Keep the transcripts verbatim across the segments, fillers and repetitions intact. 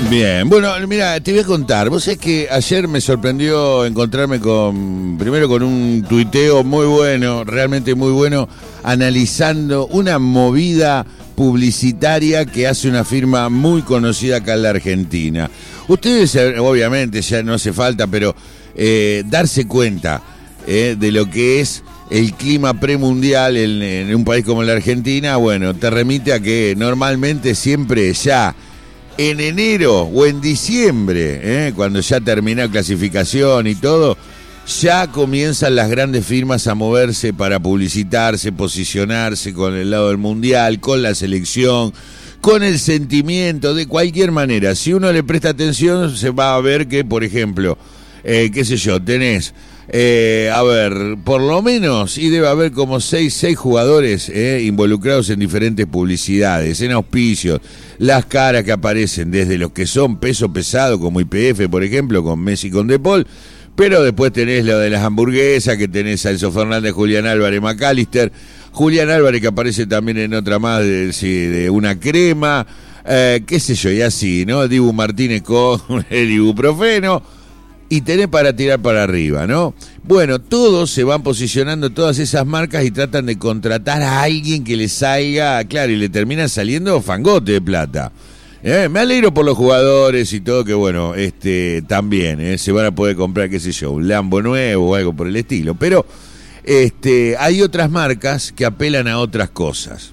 Bien, bueno, mira, te voy a contar. Vos sabés que ayer me sorprendió encontrarme con, primero con un tuiteo muy bueno, realmente muy bueno, analizando una movida publicitaria que hace una firma muy conocida acá en la Argentina. Ustedes, obviamente, ya no hace falta, pero eh, darse cuenta eh, de lo que es el clima premundial en, en un país como la Argentina, bueno, te remite a que normalmente siempre ya en enero o en diciembre, ¿eh? cuando ya termina clasificación y todo, ya comienzan las grandes firmas a moverse para publicitarse, posicionarse con el lado del mundial, con la selección, con el sentimiento, de cualquier manera. Si uno le presta atención, se va a ver que, por ejemplo, eh, qué sé yo, tenés, eh, a ver, por lo menos, y debe haber como seis, seis jugadores eh, involucrados en diferentes publicidades, en auspicios, las caras que aparecen, desde los que son peso pesado, como Y P F, por ejemplo, con Messi y con De Paul, pero después tenés lo de las hamburguesas, que tenés a Enzo Fernández, Julián Álvarez, McAllister, Julián Álvarez que aparece también en otra más de, sí, de una crema, eh, qué sé yo, y así, ¿no? Dibu Martínez con el ibuprofeno, y tenés para tirar para arriba, ¿no? Bueno, todos se van posicionando, todas esas marcas, y tratan de contratar a alguien que les salga, claro, y le termina saliendo fangote de plata. Eh, me alegro por los jugadores y todo, que bueno, este también eh, se van a poder comprar, qué sé yo, un Lambo nuevo o algo por el estilo, pero este hay otras marcas que apelan a otras cosas,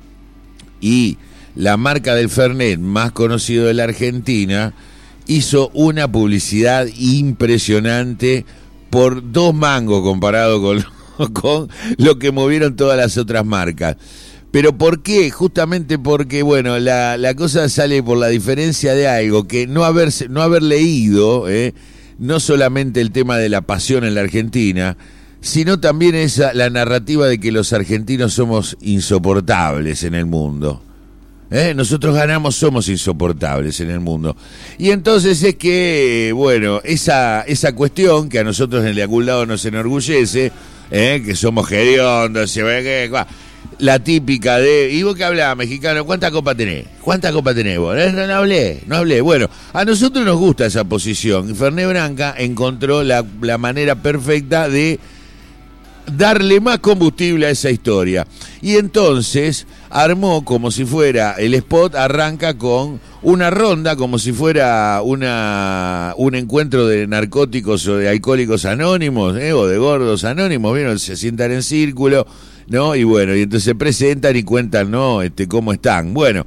y la marca del Fernet más conocido de la Argentina hizo una publicidad impresionante por dos mangos comparado con, con lo que movieron todas las otras marcas. ¿Pero por qué? Justamente porque, bueno, la, la cosa sale por la diferencia de algo que no haber, no haber leído, eh, no solamente el tema de la pasión en la Argentina, sino también esa, la narrativa de que los argentinos somos insoportables en el mundo. ¿Eh? Nosotros ganamos, somos insoportables en el mundo. Y entonces es que, bueno, esa, esa cuestión que a nosotros en de algún lado nos enorgullece, ¿eh? que somos hediondos, se ve que... La típica de, ¿y vos qué hablás, mexicano? ¿Cuántas copas tenés? ¿Cuántas copas tenés vos? No, no hablé, no hablé. Bueno, a nosotros nos gusta esa posición. Fernet Branca encontró la, la manera perfecta de darle más combustible a esa historia. Y entonces armó como si fuera, el spot arranca con una ronda, como si fuera una un encuentro de narcóticos o de alcohólicos anónimos, ¿eh? o de gordos anónimos, ¿vieron? Se sientan en círculo, ¿no? Y bueno, y entonces se presentan y cuentan, ¿no? Este, cómo están. Bueno,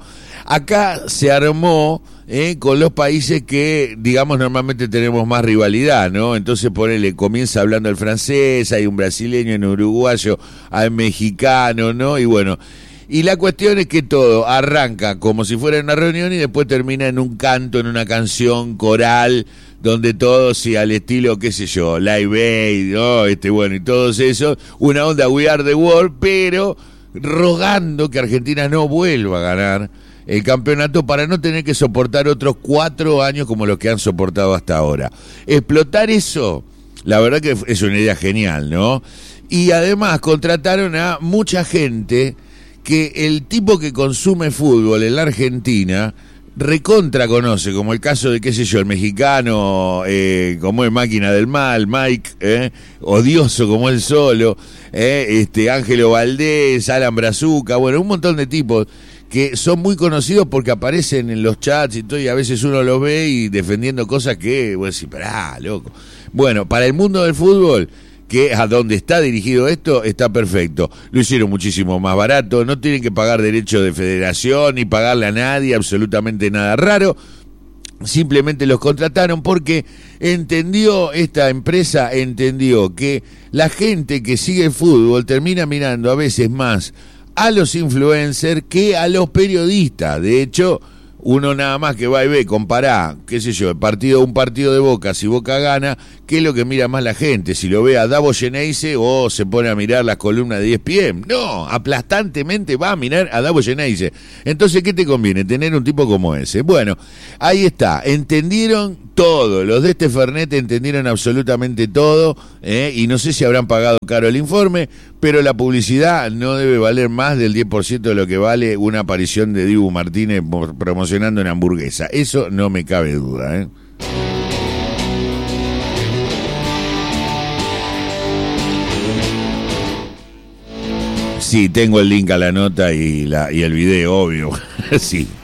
acá se armó eh, con los países que, digamos, normalmente tenemos más rivalidad, ¿no? Entonces, ponele, comienza hablando el francés, hay un brasileño, un uruguayo, hay mexicano, ¿no? Y bueno, y la cuestión es que todo arranca como si fuera una reunión y después termina en un canto, en una canción coral, donde todos, sí, al estilo, qué sé yo, Live Aid, ¿no? Este, bueno, y todos esos, una onda We Are the World, pero rogando que Argentina no vuelva a ganar el campeonato para no tener que soportar otros cuatro años como los que han soportado hasta ahora. Explotar eso, la verdad que es una idea genial, ¿no? Y además contrataron a mucha gente que el tipo que consume fútbol en la Argentina recontra conoce, como el caso de, qué sé yo, el mexicano, eh, como es Máquina del Mal, Mike, eh, odioso como él solo, eh, este Ángelo Valdés, Alan Brazuca, bueno, un montón de tipos que son muy conocidos porque aparecen en los chats y todo, y a veces uno los ve y defendiendo cosas que, bueno, sí, pará, loco. Bueno, para el mundo del fútbol, que a donde está dirigido esto, está perfecto. Lo hicieron muchísimo más barato, no tienen que pagar derecho de federación, ni pagarle a nadie, absolutamente nada raro. Simplemente los contrataron porque entendió, esta empresa entendió que la gente que sigue el fútbol termina mirando a veces más a los influencers que a los periodistas. De hecho, uno nada más que va y ve, compará, qué sé yo, el partido, un partido de Boca, si Boca gana, ¿qué es lo que mira más la gente? Si lo ve a Davo Geneise o se pone a mirar las columnas de E S P N. No, aplastantemente va a mirar a Davo Geneise. Entonces, ¿qué te conviene? Tener un tipo como ese. Bueno, ahí está, entendieron todo, los de este Fernet entendieron absolutamente todo, ¿eh? Y no sé si habrán pagado caro el informe, pero la publicidad no debe valer más del diez por ciento de lo que vale una aparición de Dibu Martínez promocionando promocionando una hamburguesa. Eso no me cabe duda, ¿eh? Sí, tengo el link a la nota y, la, y el video, obvio. Sí.